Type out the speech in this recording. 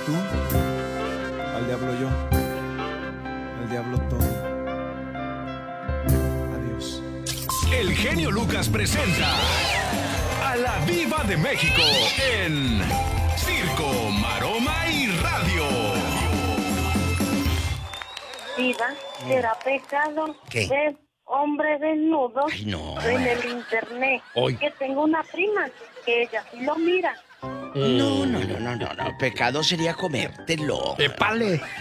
tú? Al diablo yo. Al diablo todo. Adiós. El genio Lucas presenta a la Diva de México en Circo, Maroma y Radio. Diva, ¿será pecado ¿Qué? ver hombre desnudo Ay, no. en el internet? Hoy. Que tengo una prima que ella sí lo mira. No. Pecado sería comértelo. ¡Épale!